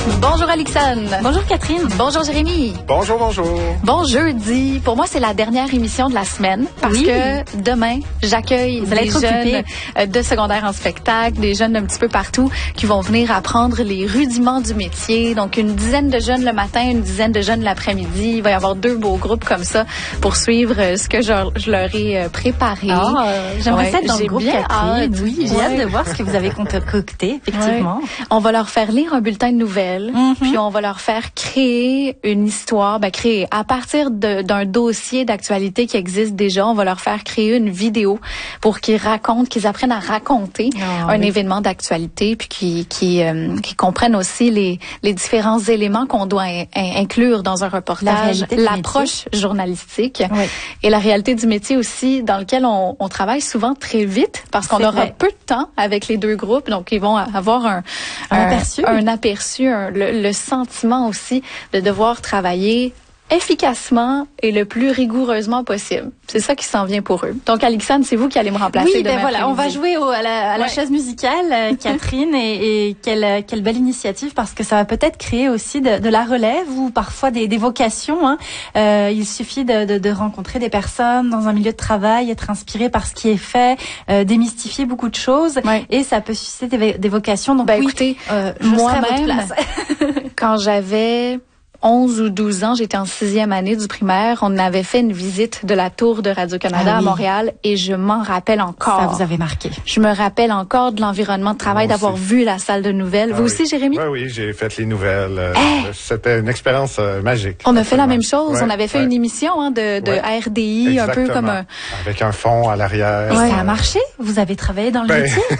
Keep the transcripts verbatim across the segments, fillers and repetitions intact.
Bonjour Alixane. Bonjour Catherine. Bonjour Jérémy. Bonjour, bonjour. Bon jeudi. Pour moi, c'est la dernière émission de la semaine parce oui. que demain, j'accueille Vous allez des être jeunes occupée. de secondaire en spectacle, des jeunes d'un petit peu partout qui vont venir apprendre les rudiments du métier. Donc, une dizaine de jeunes le matin, une dizaine de jeunes l'après-midi. Il va y avoir deux beaux groupes comme ça pour suivre ce que je, je leur ai préparé. Ah, j'aimerais Ouais, ça être dans j'ai le groupe bien Catherine. hâte. Oui, j'ai Ouais. hâte de voir ce que vous avez concocté, effectivement. Ouais. On va leur faire lire un bulletin de nouvelles, Mm-hmm. puis on va leur faire créer une histoire, ben créer à partir de, d'un dossier d'actualité qui existe déjà, on va leur faire créer une vidéo pour qu'ils racontent, qu'ils apprennent à raconter Oh, un oui. événement d'actualité, puis qu'ils qui, euh, qui comprennent aussi les, les différents éléments qu'on doit in- in- inclure dans un La reportage, réalité du l'approche journalistique Oui. et la réalité du métier aussi, dans lequel on, on travaille souvent très vite parce qu'on C'est aura vrai. peu de temps avec les deux groupes, donc ils vont avoir un, Un aperçu. un aperçu, un- le, le sentiment aussi de devoir travailler efficacement et le plus rigoureusement possible. C'est ça qui s'en vient pour eux. Donc, Alixane, c'est vous qui allez me remplacer Oui, ben demain voilà, on va après-midi. jouer au, à la, à la Ouais. chaise musicale, euh, Catherine, et, et quelle, quelle belle initiative parce que ça va peut-être créer aussi de, de la relève ou parfois des, des vocations. Hein. Euh, il suffit de, de, de rencontrer des personnes dans un milieu de travail, être inspiré par ce qui est fait, euh, démystifier beaucoup de choses, Ouais. et ça peut susciter des, des vocations. Donc Ben, oui, écoutez, euh, je serai à votre moi-même, place. quand j'avais onze ou douze ans, j'étais en sixième année du primaire, on avait fait une visite de la tour de Radio-Canada Ah à oui. Montréal et je m'en rappelle encore. Ça vous avait marqué. Je me rappelle encore de l'environnement de travail, Moi d'avoir aussi. vu la salle de nouvelles. Ah vous oui. aussi, Jérémy? Oui, oui, j'ai fait les nouvelles. Euh, Hey! C'était une expérience euh, magique. On a fait la même Absolument. chose. Ouais, on avait fait ouais. une émission hein, de, de Ouais. R D I, un peu Exactement. comme un... Avec un fond à l'arrière. Et Ouais. ça a marché? Vous avez travaillé dans le Ben, métier?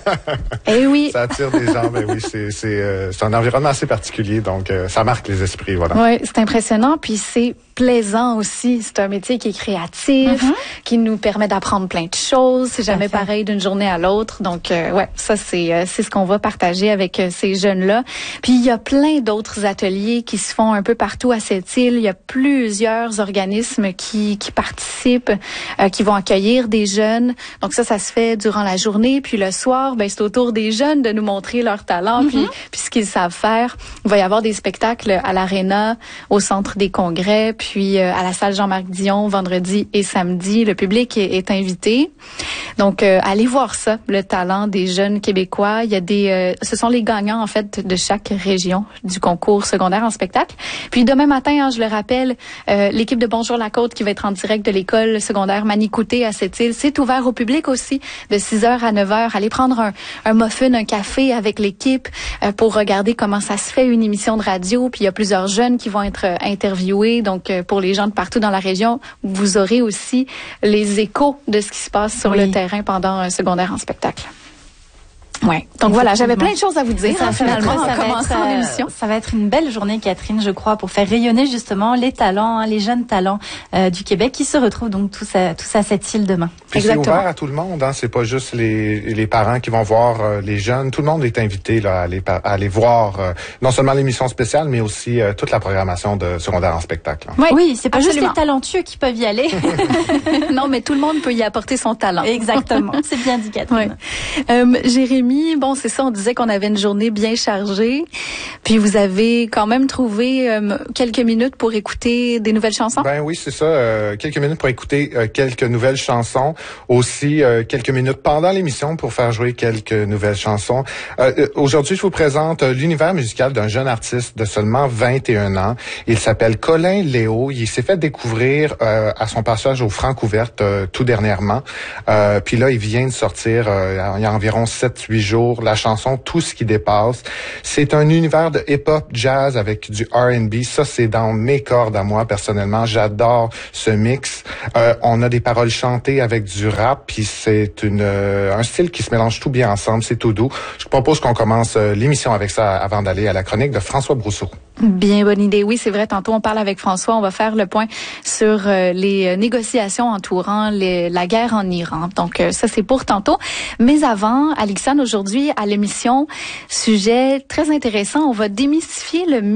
Eh oui. ça attire des gens, ben oui, c'est c'est euh, c'est un environnement assez particulier, donc euh, ça marque les esprits, voilà. Oui, c'est impressionnant, puis c'est plaisant aussi. C'est un métier qui est créatif, Mhm. qui nous permet d'apprendre plein de choses. C'est jamais fait. pareil d'une journée à l'autre. Donc, euh, ouais, ça c'est euh, c'est ce qu'on va partager avec euh, ces jeunes-là. Puis il y a plein d'autres ateliers qui se font un peu partout à cette île. Il y a plusieurs organismes qui qui participent, euh, qui vont accueillir des jeunes. Donc ça, ça se fait durant la journée. Puis le soir, ben c'est au tour des jeunes de nous montrer leur talent, puis puis ce qu'ils savent faire. Il va y avoir des spectacles à l'Arena, au Centre des Congrès, puis euh, à la salle Jean-Marc Dion vendredi et samedi. Le public est, est invité. Donc, euh, allez voir ça, le talent des jeunes Québécois. Il y a des, euh, ce sont les gagnants en fait de chaque région du concours secondaire en spectacle. Puis demain matin, hein, je le rappelle, euh, l'équipe de Bonjour la Côte qui va être en direct de l'école secondaire Manicouté à cette île, c'est ouvert au public aussi de six heures à neuf heures. Allez prendre un, un muffin, un café avec l'équipe euh, pour regarder comment ça se fait une émission de radio. Puis il y a plusieurs jeunes qui vont être euh, interviewés. Donc euh, pour les gens de partout dans la région, vous aurez aussi les échos de ce qui se passe sur Oui. le terrain pendant un secondaire en spectacle. Ouais. Donc voilà, j'avais plein de choses à vous dire Ça, hein, ça va être- finalement ça en va commençant être, euh, l'émission. Ça va être une belle journée, Catherine, je crois, pour faire rayonner justement les talents, hein, les jeunes talents euh, du Québec qui se retrouvent donc tous à, tous à cette île demain. Puis c'est Exactement. ouvert à tout le monde, hein. C'est pas juste les, les parents qui vont voir euh, les jeunes. Tout le monde est invité là, à, aller, par- à aller voir euh, non seulement l'émission spéciale, mais aussi euh, toute la programmation de secondaire en spectacle. hein. Ouais, Oui, c'est pas absolument. juste les talentueux qui peuvent y aller. Non, mais tout le monde peut y apporter son talent. Exactement, c'est bien dit, Catherine. Ouais. Euh, Jérémy, bon, c'est ça, on disait qu'on avait une journée bien chargée, puis vous avez quand même trouvé euh, quelques minutes pour écouter des nouvelles chansons. Ben oui, c'est ça. euh, quelques minutes pour écouter euh, quelques nouvelles chansons. Aussi, euh, quelques minutes pendant l'émission pour faire jouer quelques nouvelles chansons. Euh, euh, aujourd'hui, je vous présente euh, l'univers musical d'un jeune artiste de seulement vingt et un ans. Il s'appelle Colin Léo. Il s'est fait découvrir euh, à son passage au Francouverte euh, tout dernièrement. Euh, puis là, il vient de sortir euh, il y a environ sept huit jours la chanson Tout ce qui dépasse. C'est un univers de hip-hop jazz avec du R and B. Ça, c'est dans mes cordes à moi, personnellement. J'adore ce mix. Euh, on a des paroles chantées avec du rap, puis c'est une euh, un style qui se mélange tout bien ensemble. C'est tout doux. Je propose qu'on commence euh, l'émission avec ça avant d'aller à la chronique de François Brousseau. Bien bonne idée. Oui, c'est vrai. Tantôt, on parle avec François. On va faire le point sur euh, les euh, négociations entourant les, la guerre en Iran. Donc, euh, ça, c'est pour tantôt. Mais avant, Alixane, aujourd'hui, à l'émission, sujet très intéressant. On va démystifier le mythe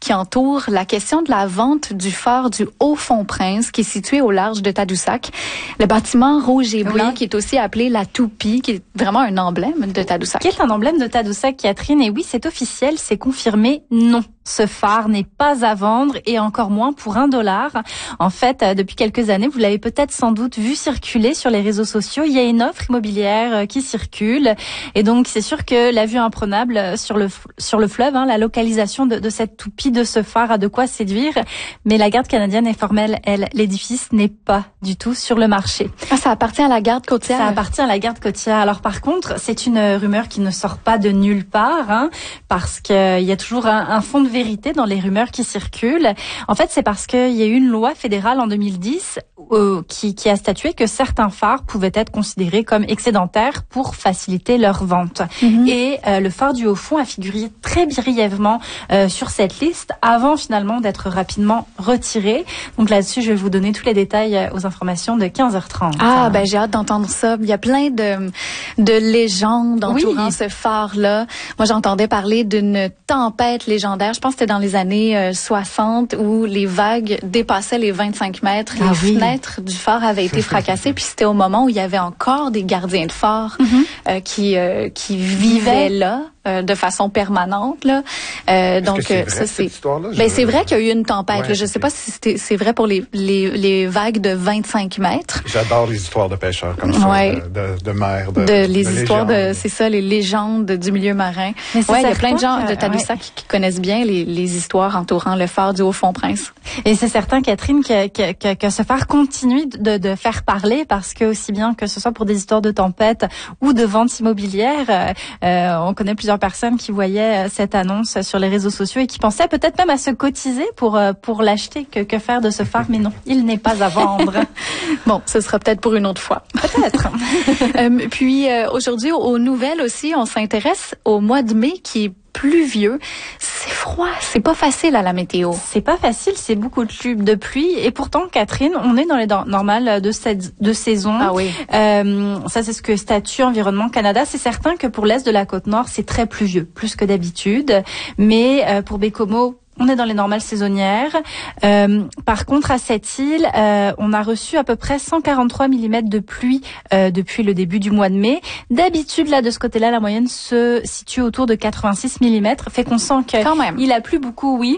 qui entoure la question de la vente du phare du Haut-Fond-Prince, qui est situé au large de Tadoussac. Le bâtiment rouge et blanc, oui, qui est aussi appelé la toupie, qui est vraiment un emblème de Tadoussac. Qui est un emblème de Tadoussac, Catherine. Et oui, c'est officiel, c'est confirmé. Non, ce phare n'est pas à vendre et encore moins pour un dollar. En fait, depuis quelques années, vous l'avez peut-être sans doute vu circuler sur les réseaux sociaux. Il y a une offre immobilière qui circule. Et donc, c'est sûr que la vue imprenable sur le, sur le fleuve, hein, la localisation de, de cette toupie, de ce phare a de quoi séduire. Mais la garde canadienne est formelle, elle. L'édifice n'est pas du tout sur le marché. Ah, ça appartient à la garde côtière? Ça appartient à la garde côtière. Alors, par contre, c'est une rumeur qui ne sort pas de nulle part, hein, parce qu'il y a toujours un, un fond de vérité dans les rumeurs qui circulent. En fait, c'est parce qu'il y a eu une loi fédérale en deux mille dix euh, qui, qui a statué que certains phares pouvaient être considérés comme excédentaires pour faciliter leur vente. Mm-hmm. Et euh, le phare du Haut-Fond a figuré très brièvement euh, sur cette liste avant finalement d'être rapidement retiré. Donc là-dessus, je vais vous donner tous les détails aux informations de quinze heures trente. Ah, ben j'ai hâte d'entendre ça. Il y a plein de, de légendes entourant, oui, ce phare-là. Moi, j'entendais parler d'une tempête légendaire. Je pense que c'était dans les années euh, soixante où les vagues dépassaient les vingt-cinq mètres. Ah, les oui. fenêtres du phare avaient été fracassées. Puis c'était au moment où il y avait encore des gardiens de phare mm-hmm. euh, qui, euh, qui vivaient là. Euh, de façon permanente là. Euh, donc c'est vrai, ça c'est je... ben c'est vrai qu'il y a eu une tempête. Ouais, là. Je sais pas si c'était c'est vrai pour les les les vagues de vingt-cinq mètres. J'adore les histoires de pêcheurs comme ça, ouais. de, de de mer, de, de les de histoires légendes. de c'est ça les légendes du milieu marin. Ouais, il y a plein de gens que, de Tadoussac ouais. qui connaissent bien les les histoires entourant le phare du Haut-Fond-Prince. Et c'est certain, Catherine, que que que, que ce phare continue de de faire parler parce que aussi bien que ce soit pour des histoires de tempête ou de vente immobilière, euh, on connaît plusieurs personnes qui voyaient cette annonce sur les réseaux sociaux et qui pensaient peut-être même à se cotiser pour pour l'acheter. Que, que faire de ce phare? Mais non, il n'est pas à vendre. Bon, ce sera peut-être pour une autre fois. Peut-être. euh, puis euh, aujourd'hui, aux nouvelles aussi, on s'intéresse au mois de mai qui est pluvieux. C'est froid, c'est pas facile à la météo. C'est pas facile, c'est beaucoup de pluie. Et pourtant, Catherine, on est dans les normales de cette de saison. Ah oui. Euh, ça, c'est ce que statue Environnement Canada. C'est certain que pour l'est de la Côte-Nord, c'est très pluvieux, plus que d'habitude. Mais euh, pour Baie-Comeau, on est dans les normales saisonnières. Euh, par contre, à cette île, euh, on a reçu à peu près cent quarante-trois millimètres de pluie euh, depuis le début du mois de mai. D'habitude, là, de ce côté-là, la moyenne se situe autour de quatre-vingt-six millimètres. Fait qu'on sent que quand même, il a plu beaucoup, oui.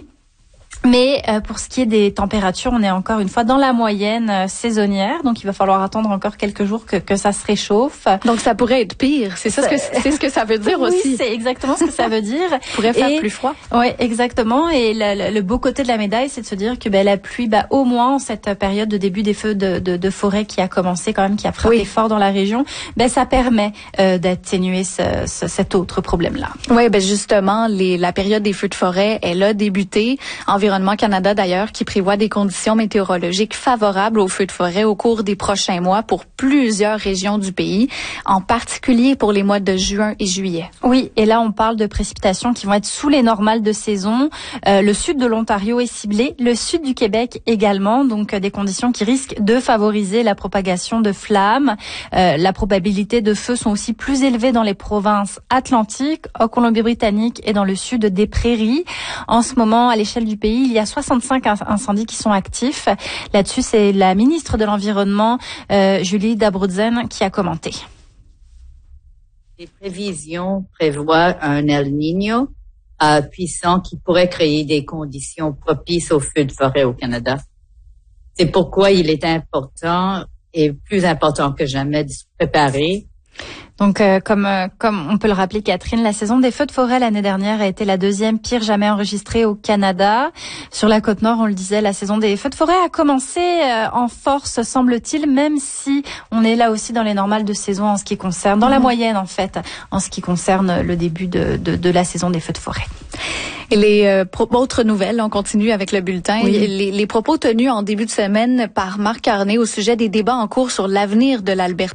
Mais euh, pour ce qui est des températures, on est encore une fois dans la moyenne euh, saisonnière, donc il va falloir attendre encore quelques jours que, que ça se réchauffe. Donc ça pourrait être pire, c'est ça, ce que c'est ce que ça veut dire oui, aussi. Oui, c'est exactement ce que ça veut dire. Ça pourrait faire et, plus froid. Oui, exactement. Et le, le beau côté de la médaille, c'est de se dire que ben, la pluie, ben, au moins en cette période de début des feux de, de, de forêt qui a commencé quand même, qui a frappé oui. fort dans la région, ben ça permet euh, d'atténuer ce, ce, cet autre problème-là. Oui, ben justement, les, la période des feux de forêt, elle a débuté. Environnement Canada d'ailleurs qui prévoit des conditions météorologiques favorables aux feux de forêt au cours des prochains mois pour plusieurs régions du pays, en particulier pour les mois de juin et juillet. Oui, et là on parle de précipitations qui vont être sous les normales de saison. Euh, le sud de l'Ontario est ciblé, le sud du Québec également, donc euh, des conditions qui risquent de favoriser la propagation de flammes. Euh, la probabilité de feux sont aussi plus élevées dans les provinces atlantiques, en Colombie-Britannique et dans le sud des prairies. En ce moment, à l'échelle du pays, il y a soixante-cinq incendies qui sont actifs. Là-dessus, c'est la ministre de l'Environnement, euh, Julie Dabrutzen, qui a commenté. Les prévisions prévoient un El Niño euh, puissant qui pourrait créer des conditions propices aux feux de forêt au Canada. C'est pourquoi il est important et plus important que jamais de se préparer. Donc, euh, comme euh, comme on peut le rappeler, Catherine, la saison des feux de forêt l'année dernière a été la deuxième pire jamais enregistrée au Canada. Sur la Côte-Nord, on le disait, la saison des feux de forêt a commencé euh, en force, semble-t-il, même si on est là aussi dans les normales de saison en ce qui concerne, dans la moyenne en fait, en ce qui concerne le début de de, de la saison des feux de forêt. Et les euh, pro- autres nouvelles, on continue avec le bulletin. Oui. Les, les propos tenus en début de semaine par Marc Carnet au sujet des débats en cours sur l'avenir de l'Alberta